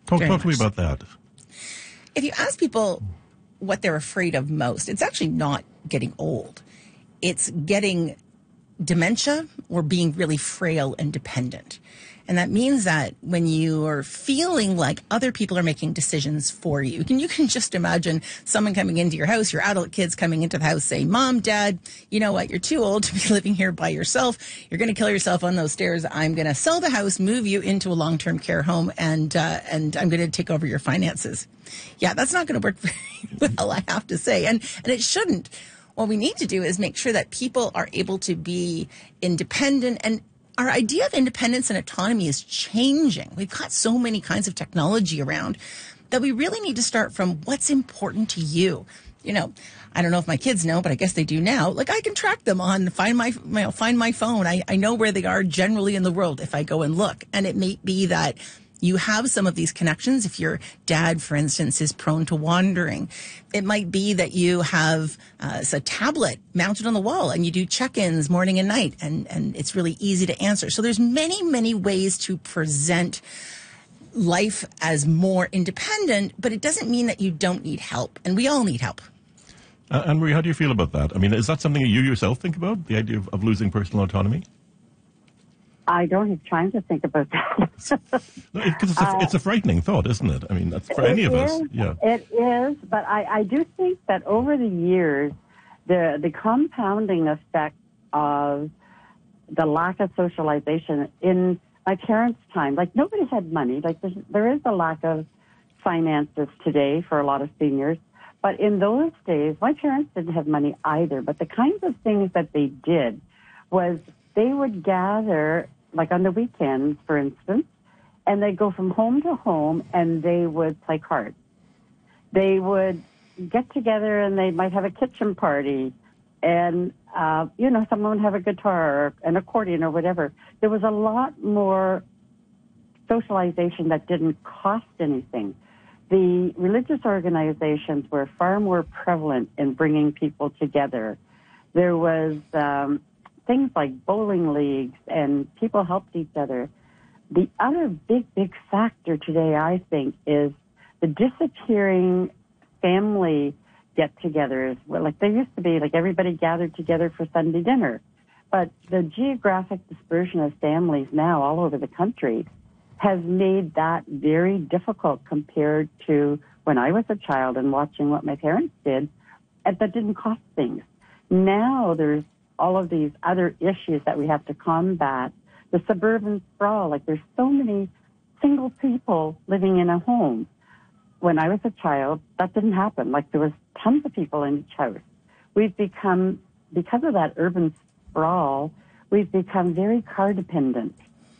Talk to me about that. If you ask people what they're afraid of most, it's actually not getting old. It's getting dementia or being really frail and dependent. And that means that when you are feeling like other people are making decisions for you, you can just imagine someone coming into your house, your adult kids coming into the house saying, Mom, Dad, you know what? You're too old to be living here by yourself. You're going to kill yourself on those stairs. I'm going to sell the house, move you into a long-term care home, and I'm going to take over your finances. Yeah, that's not going to work very well, I have to say. And it shouldn't. What we need to do is make sure that people are able to be independent, and our idea of independence and autonomy is changing. We've got so many kinds of technology around that we really need to start from what's important to you. You know, I don't know if my kids know, but I guess they do now. Like, I can track them on find my phone. I know where they are generally in the world if I go and look. And it may be that you have some of these connections. If your dad, for instance, is prone to wandering, it might be that you have a tablet mounted on the wall and you do check-ins morning and night, and it's really easy to answer. So there's many, many ways to present life as more independent, but it doesn't mean that you don't need help, and we all need help. Anne-Marie, how do you feel about that? I mean, is that something you yourself think about, the idea of losing personal autonomy? I don't have time to think about that. Because it's a frightening thought, isn't it? I mean, that's for any of us. Yeah, it is. But I do think that over the years, the compounding effect of the lack of socialization in my parents' time, like nobody had money. Like there is a lack of finances today for a lot of seniors. But in those days, my parents didn't have money either. But the kinds of things that they did was they would gather, like on the weekends, for instance, and they'd go from home to home and they would play cards. They would get together and they might have a kitchen party and, someone would have a guitar or an accordion or whatever. There was a lot more socialization that didn't cost anything. The religious organizations were far more prevalent in bringing people together. There was things like bowling leagues, and people helped each other. The other big factor today, I think, is the disappearing family get-togethers. Well, like there used to be, like everybody gathered together for Sunday dinner. But the geographic dispersion of families now all over the country has made that very difficult compared to when I was a child and watching what my parents did, and that didn't cost things. Now there's all of these other issues that we have to combat. The suburban sprawl, like there's so many single people living in a home. When I was a child, that didn't happen. Like there was tons of people in each house. We've become, because of that urban sprawl, we've become very car dependent.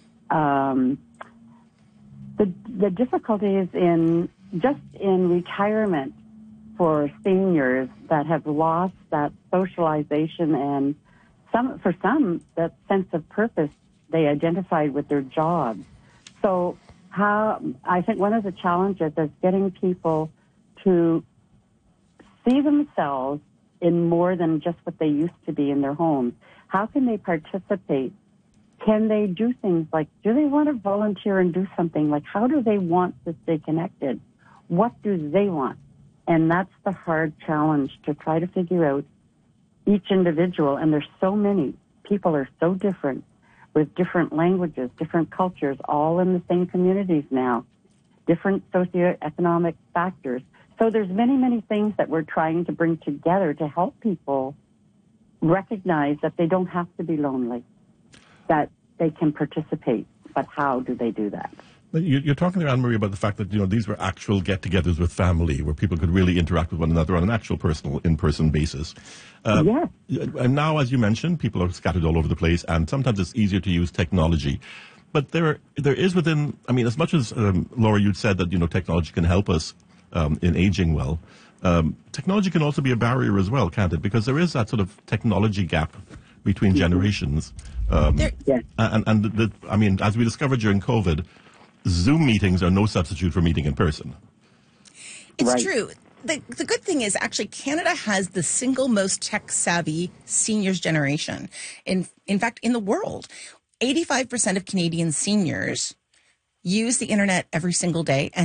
The difficulties in retirement for seniors that have lost that socialization and for some that sense of purpose they identified with their jobs. So I think one of the challenges is getting people to see themselves in more than just what they used to be in their homes. How can they participate? Can they do things like, do they want to volunteer and do something? Like, how do they want to stay connected? What do they want? And that's the hard challenge, to try to figure out each individual. And there's so many. People are so different, with different languages, different cultures, all in the same communities now, different socioeconomic factors. So there's many, many things that we're trying to bring together to help people recognize that they don't have to be lonely, that they can participate. But how do they do that? You're talking to Anne-Marie about the fact that, these were actual get-togethers with family where people could really interact with one another on an actual personal, in-person basis. Yes. And now, as you mentioned, people are scattered all over the place, and sometimes it's easier to use technology. But there is within, as much as, Laura, you'd said that, technology can help us in aging well, technology can also be a barrier as well, can't it? Because there is that sort of technology gap between generations. Yes. And as we discovered during COVID, Zoom meetings are no substitute for meeting in person. It's right. True. The good thing is actually Canada has the single most tech-savvy seniors generation. In fact, in the world, 85% of Canadian seniors use the internet every single day, and